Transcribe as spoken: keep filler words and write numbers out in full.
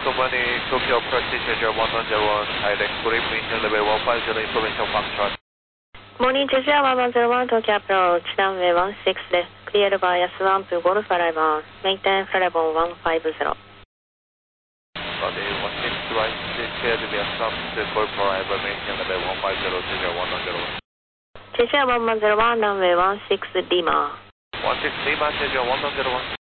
Company, Tokyo approach Schedule one one zero one, direct grip mission level one five zero, information function. Morning, Jersey one one zero one, Tokyo approach, runway one six です。Clear bias one to Golf Arrival, maintain Flarebon one five zero. Runway one six right, clear bias one to Golf Arrival, maintain level one five zero, Schedule one one zero one. Jersey one one zero one, runway one six Lima. one six Lima, Schedule one one zero one.